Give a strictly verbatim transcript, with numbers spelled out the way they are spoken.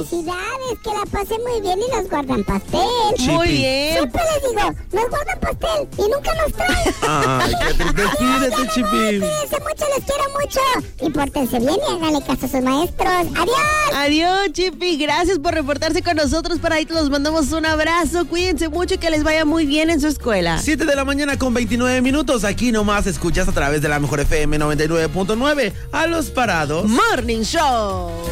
Felicidades, que la pasen muy bien y nos guardan pastel. Chipi. Muy bien. Siempre les digo, nos guardan pastel y nunca nos traen. Ay, qué triste. Despídete, Chipi. Cuídense mucho, les quiero mucho. Y pórtense bien y háganle caso a sus maestros. ¡Adiós! Adiós, Chipi. Gracias por reportarse con nosotros. Para ahí los mandamos un abrazo. Cuídense mucho y que les vaya muy bien en su escuela. siete de la mañana con veintinueve minutos. Aquí nomás escuchas a través de la mejor F M noventa y nueve punto nueve a Los Parados Morning Show.